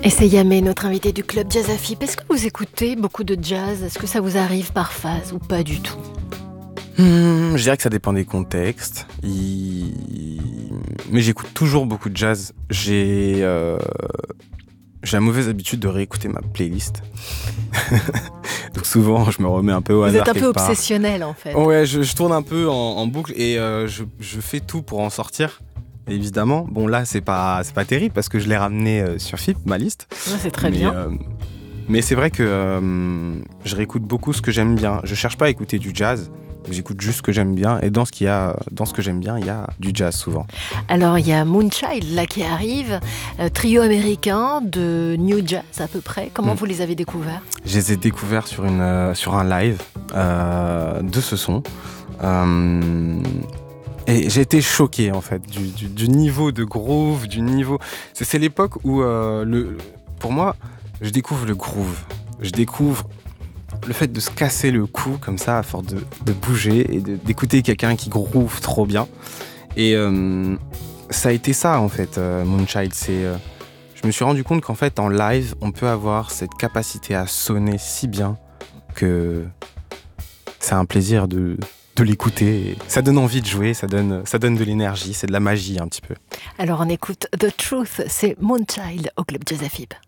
Et c'est Yamé, notre invité du Club Jazz Afip. Est-ce que vous écoutez beaucoup de jazz? Est-ce que ça vous arrive par phase ou pas du tout? Je dirais que ça dépend des contextes. Mais j'écoute toujours beaucoup de jazz. J'ai la mauvaise habitude de réécouter ma playlist. Donc souvent, je me remets un peu au hasard. Vous êtes un peu quelque part. obsessionnel en fait. Ouais, je tourne un peu en boucle et je fais tout pour en sortir. Évidemment, bon là c'est pas terrible parce que je l'ai ramené sur FIP, ma liste. Ouais, c'est très bien. Mais c'est vrai que je réécoute beaucoup ce que j'aime bien. Je cherche pas à écouter du jazz, j'écoute juste ce que j'aime bien. Et dans ce que j'aime bien, il y a du jazz souvent. Alors il y a Moonchild là qui arrive, trio américain de New Jazz à peu près. Comment vous les avez découverts? Je les ai découverts sur un live de ce son. Et j'ai été choqué en fait du niveau de groove, du niveau. C'est l'époque où pour moi, je découvre le groove. Je découvre le fait de se casser le cou comme ça à force de bouger et d'écouter quelqu'un qui groove trop bien. Et ça a été ça en fait, Moonchild. Je me suis rendu compte qu'en fait en live, on peut avoir cette capacité à sonner si bien que c'est un plaisir de l'écouter. Ça donne envie de jouer, ça donne de l'énergie, c'est de la magie un petit peu. Alors on écoute The Truth, c'est Moonchild au Club Jazz Afip.